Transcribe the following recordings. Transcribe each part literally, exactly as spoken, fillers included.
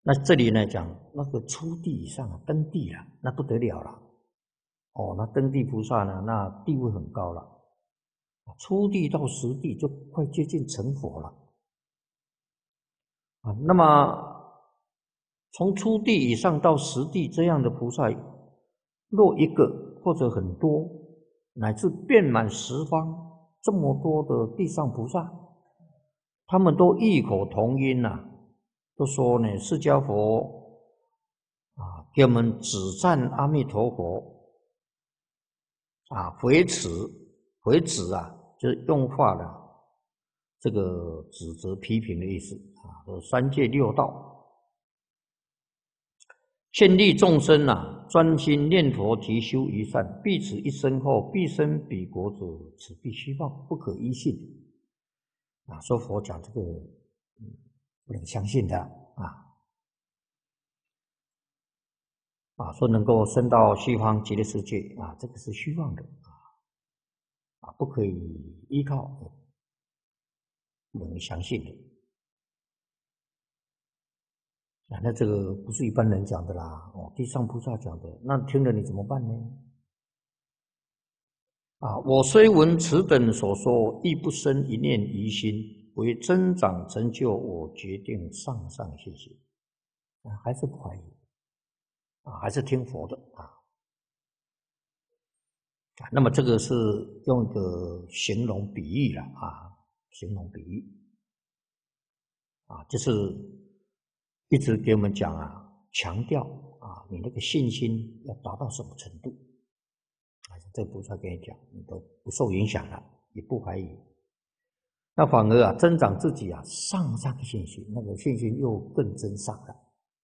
那这里呢讲那个初地以上啊，登地了，那不得了了。哦，那登地菩萨呢，那地位很高了。初地到十地就快接近成佛了。啊，那么从初地以上到十地这样的菩萨，若一个或者很多，乃至遍满十方这么多的地上菩萨，他们都异口同音呐、啊，都说呢，释迦佛啊，给我们指赞阿弥陀佛啊，回指回指啊，就是用话的这个指责批评的意思啊，说三界六道。劝励众生啊，专心念佛提修一善，必此一生后，必生彼国者，此必虚妄，不可依信。啊，说佛讲这个，嗯，不能相信的啊。啊，说能够升到西方极乐世界啊，这个是虚妄的啊，啊，不可以依靠，不能相信的。啊，那这个不是一般人讲的啦，哦，地上菩萨讲的，那听了你怎么办呢？啊，我虽闻此等所说，亦不生一念疑心，为增长成就，我决定上上信心。啊，还是不怀疑，啊，还是听佛的啊。那么这个是用一个形容比喻了啊，形容比喻啊，就是一直给我们讲啊，强调啊，你那个信心要达到什么程度啊？这菩萨跟你讲，你都不受影响了，也不怀疑，那反而啊，增长自己啊上上的信心，那个信心又更增上了。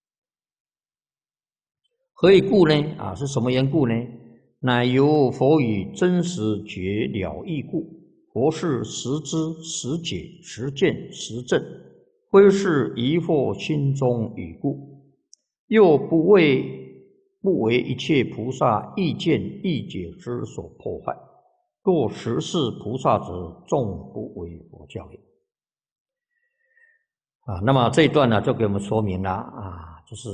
何以故呢？啊，是什么缘故呢？乃由佛语真实觉了义故。佛是实知实解实见实证，非是疑惑心中语故。又不为不为一切菩萨意见意解之所破坏。若实是菩萨者，纵不为佛教也。啊，那么这一段呢，就给我们说明了啊，就是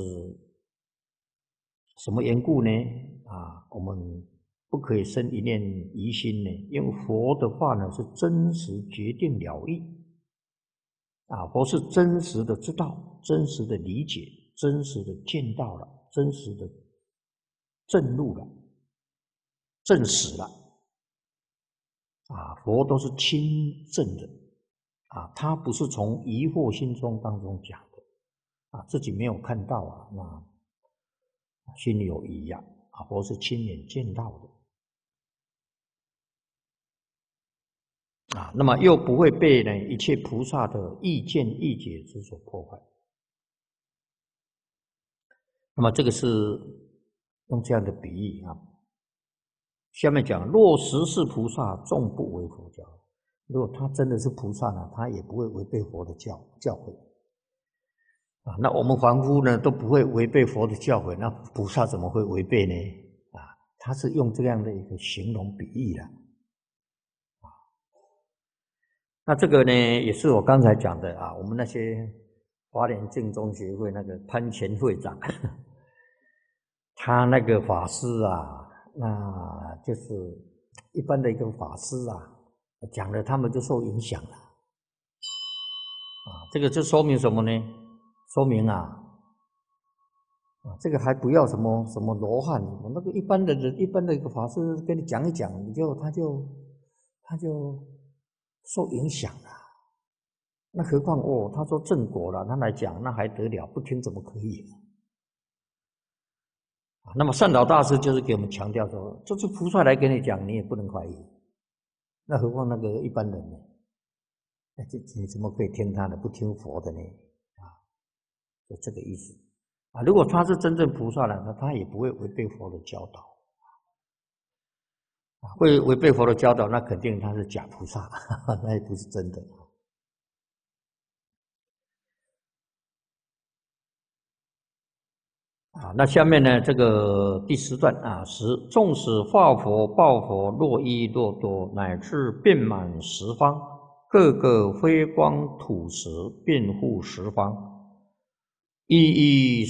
什么缘故呢？啊，我们不可以生一念疑心呢？因为佛的话呢是真实决定了义，啊，佛是真实的知道、真实的理解、真实的见到了、真实的证入了、证实了，啊，佛都是亲证的，啊，他不是从疑惑心中当中讲的，啊，自己没有看到啊，那心里有疑呀，啊，佛是亲眼见到的。啊，那么又不会被呢一切菩萨的意见意解之所破坏。那么这个是用这样的比喻啊。下面讲，若实是菩萨，纵不为佛教。如果他真的是菩萨呢，他也不会违背佛的教教诲啊。那我们凡夫呢，都不会违背佛的教诲，那菩萨怎么会违背呢？啊，他是用这样的一个形容比喻的。那这个呢，也是我刚才讲的啊，我们那些华联净宗协会那个潘前会长，他那个法师啊，那就是一般的一个法师啊，讲了他们就受影响了，啊，这个就说明什么呢？说明啊，啊，这个还不要什么什么罗汉，那个一般的人，一般的一个法师跟你讲一讲，你就他就他就受影响了。那何况哦，他说正果了，他来讲那还得了？不听怎么可以？那么善导大师就是给我们强调说，这是菩萨来跟你讲，你也不能怀疑。那何况那个一般人呢？那这你怎么可以听他的，不听佛的呢？啊，就这个意思啊。如果他是真正菩萨了，那他也不会违背佛的教导啊。会违背佛的教导，那肯定他是假菩萨，那也不是真的。啊，那下面呢，这个第十段啊，十纵使化佛报佛，若一若多，乃至遍满十方，个个辉光土石，遍覆十方， 一一